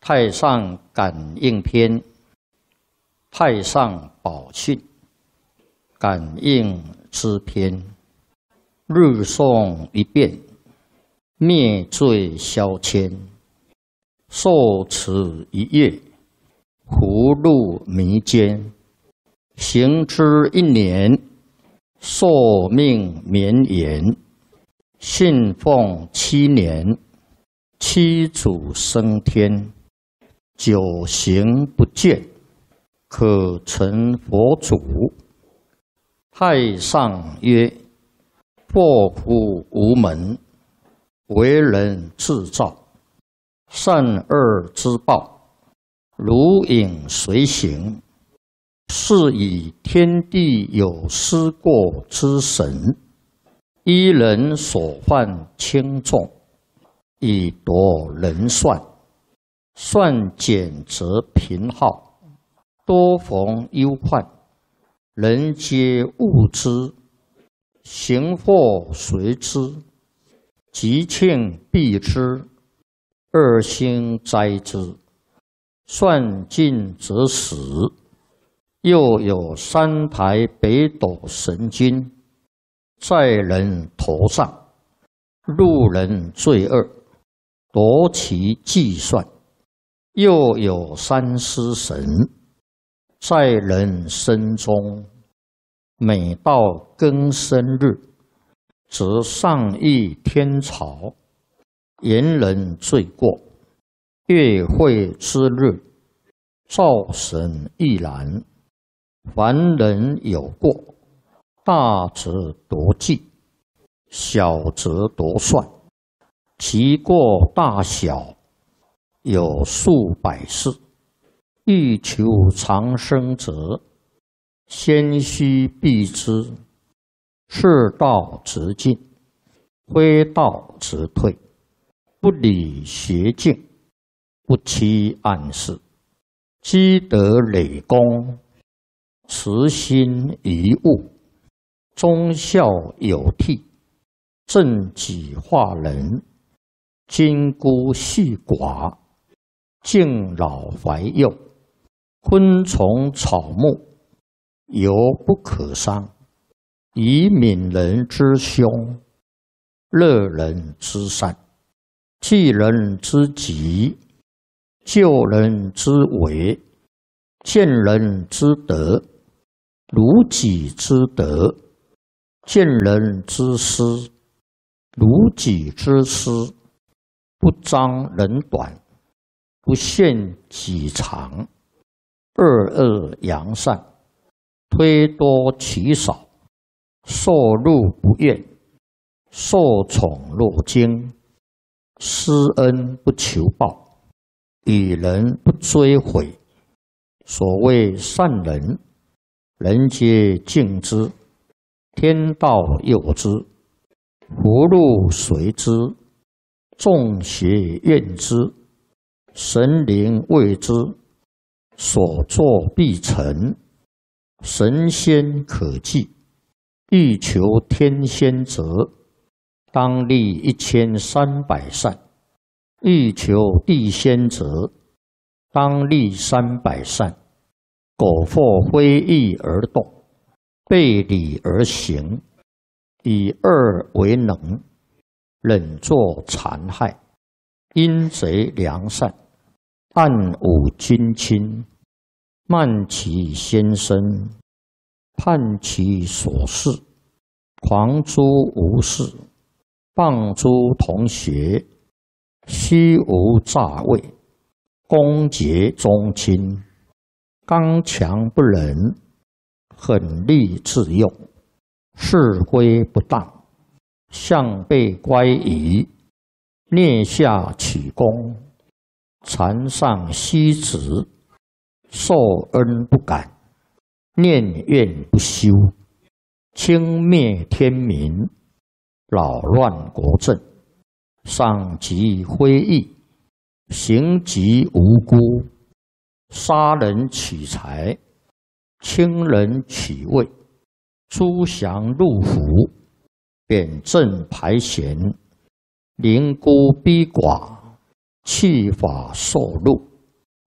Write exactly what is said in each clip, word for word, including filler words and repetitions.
太上感应篇，太上宝训，感应之篇。日诵一遍，灭罪消愆；受持一夜，福禄弥坚。行之一年，寿命绵延；信奉七年，七祖升天。九行不见，可成佛祖。太上曰：祸福无门，为人自造。善恶之报，如影随形。是以天地有失过之神，依人所犯轻重，以夺人算。算减则贫耗，多逢忧患。人皆恶之，行祸随之，吉庆避之，恶星灾之。算尽则死。又有三台北斗神君，在人头上，路人罪恶，夺其计算。又有三尸神，在人身中，每到庚申日，则上议天朝，言人罪过。月会之日，灶神亦然。凡人有过，大则夺计，小则夺算。其过大小，有数百世。欲求长生者，先须避之。是道则进，非道则退。不理邪径，不欺暗室。积德累功，慈心遗物。忠孝有悌，正己化人。金孤细寡，敬老怀幼。昆虫草木，犹不可伤。以悯人之凶，乐人之善。济人之急，救人之危。见人之德，如己之德；见人之失，如己之失。不彰人短，不限己长。恶恶扬善，推多其少。受禄不怨，受宠若惊。施恩不求报，与人不追悔。所谓善人，人皆敬之，天道佑之，福禄随之，众邪怨之，神灵畏之。所作必成，神仙可祭。欲求天仙者，当立一千三百善；欲求地仙者，当立三百善。苟或非义而动，背礼而行，以恶为能，忍作残害，阴贼良善，暗侮君亲，慢其先生，叛其所事，狂诛无事，谤诸同学，虚无诈伪，攻讦宗亲，刚强不仁，狠戾自用，是非不当，向背乖疑，蹑下取功，残上息止，受恩不感，念怨不休，轻蔑天民，扰乱国政，伤及非义，行及无辜，杀人取财，轻人取位，诛降入府，贬正排贤，凌孤逼寡，弃法受禄，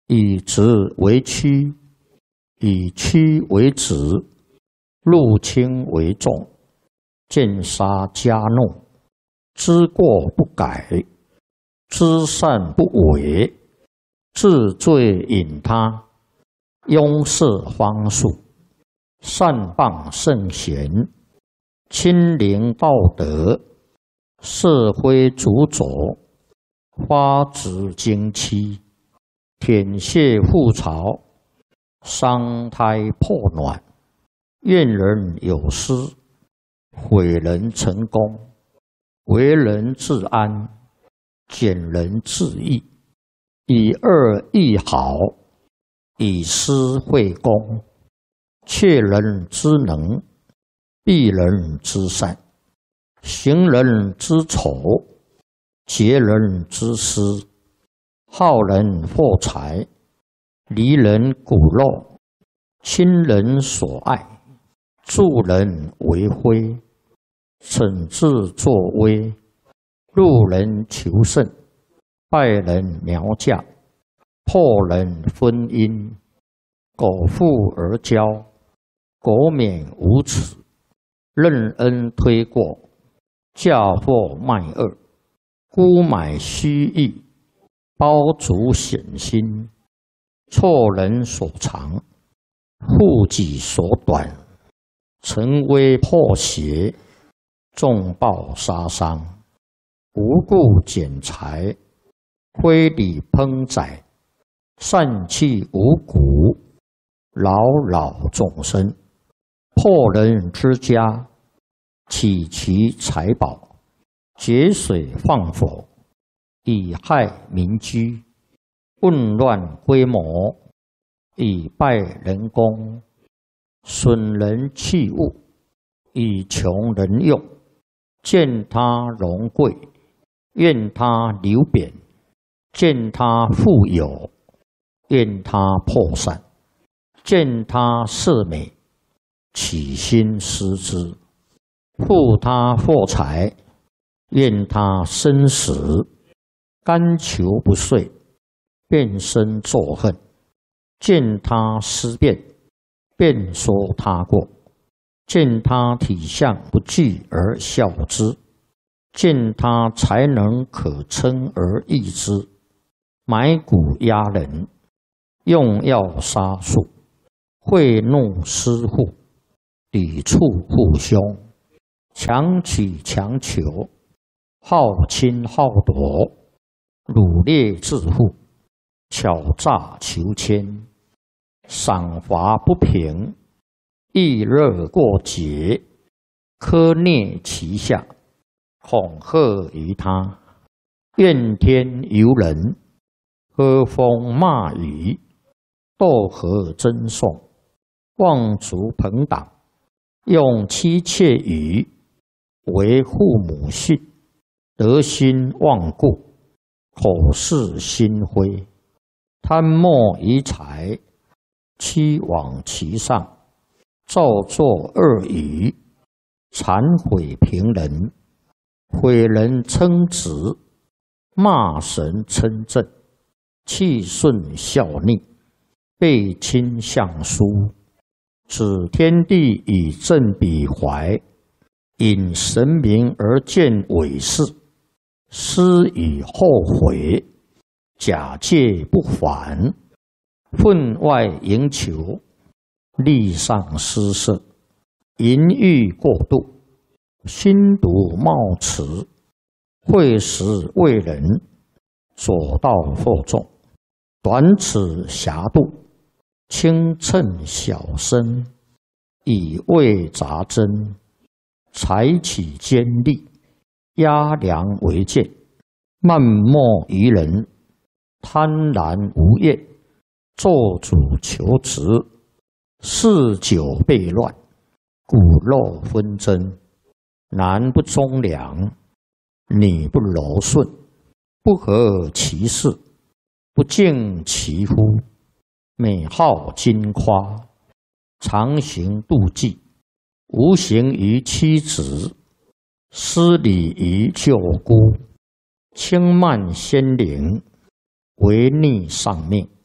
以直为曲，以曲为直，入轻为重，见杀加怒，知过不改，知善不为，自罪引他，庸事方术，善谤圣贤，亲临道德，是非主佐，花枝精期，舔血覆巢，伤胎破卵，怨人有失，毁人成功，为人自安，减人自益，以恶易好，以私会公，窃人之能，避人之善，行人之丑，劫人之私，好人获财，离人骨肉，亲人所爱，助人为非，惩治作威，入人求胜，败人苗嫁，破人婚姻，苟富而骄，国免无耻，任恩推过，嫁祸卖恶，沽买虚意，包足险心，错人所长，护己所短，成威破邪，重报杀伤，无故减财，非礼烹宰，散弃五谷，扰扰众生，破人之家，起其财宝，节水放火，以害民居，混乱规模，以败人功，损人器物，以穷人用，见他荣贵，怨他流贬，见他富有，怨他破散，见他色美，起心思之，负他获财，怨他生死，甘求不遂，变身作恨，见他思变，便说他过，见他体相不具而笑之，见他才能可称而易之，买骨压人，用药杀术，贿赂私户，抵触父兄，强取强求，好侵好夺，掳掠致富，巧诈求迁，赏罚不平，易热过节，苛虐其下，恐吓于他，怨天尤人，喝风骂雨，斗河争讼，妄足朋党，用妻妾语，为父母训，德心忘故，口是心非，贪墨于财，欺罔其上，造作恶语，谄毁平人，毁人称职，骂神称正，气顺效逆，背亲相疏，指天地以正彼怀，引神明而见伪事，思以后悔，假借不还，分外营求，力上失色，淫欲过度，心毒冒迟，会时为人，左道惑众，短尺狭度，轻称小身，以为杂针，采取尖利，压梁为剑，漫莫于人，贪婪无厌，做主求职，嗜酒悖乱，骨肉纷争，男不忠良，女不柔顺，不合其事，不敬其夫，美好矜夸，常行妒忌，无形于妻子，失礼于舅姑，轻慢先灵，违逆上命，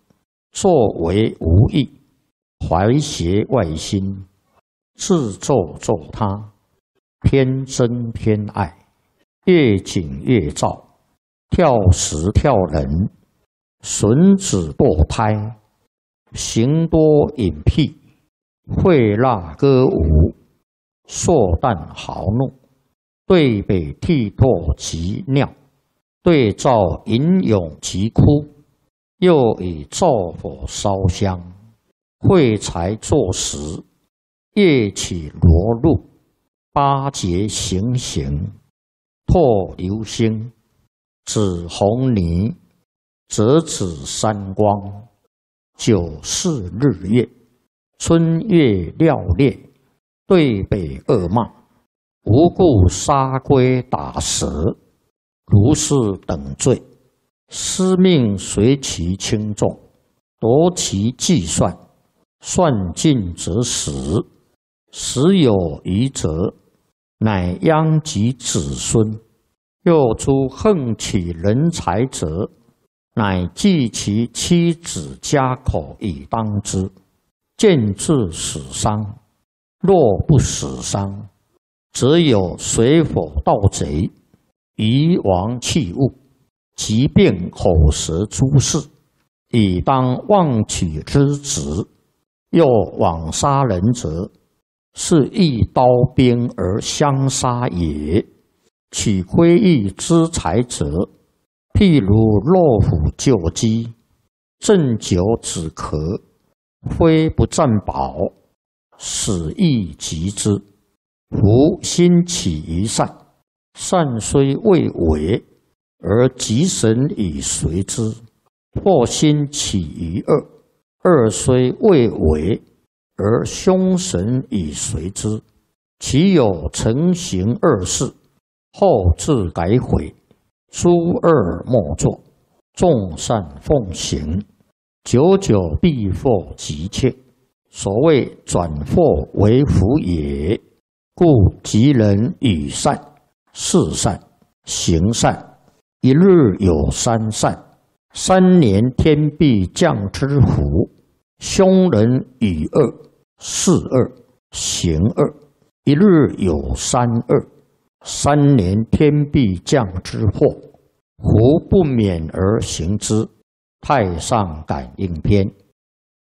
作为无益，怀邪外心，自作作他，偏真偏爱，越紧越躁，跳时跳人，损子堕胎，行多隐僻，会蜡歌舞，硕诞豪怒，对北涕唾及尿，对照吟咏及哭，又以灶火烧香，会财作食，夜起罗露，八节行刑，唾流星，指红泥，折指山光，九世日月，春月料烈，对北恶骂，无故杀龟打蛇，如是等罪，司命随其轻重，夺其计算，算尽则死，死有余则，乃殃及子孙。又诸横起人才者，乃计其妻子家口以当之，见至死伤。若不死伤，则有水火盗贼，夷王弃物，疾病口舌诸事，以当妄取之职。又枉杀人者，是一刀兵而相杀也。取非义之财者，譬如落虎救鸡，鸩酒止咳，非不占宝，使亦及之。夫心起于善，善虽未为，而吉神以随之；或心起于恶，恶虽未为，而凶神以随之。其有成行恶事，后自改悔，诸恶莫作，众善奉行，久久必获吉切。所谓转祸为福也。故吉人语善、事善、行善，一日有三善，三年天必降之福。凶人语恶、事恶、行恶，一日有三恶，三年天必降之祸。胡不免而行之。太上感应篇。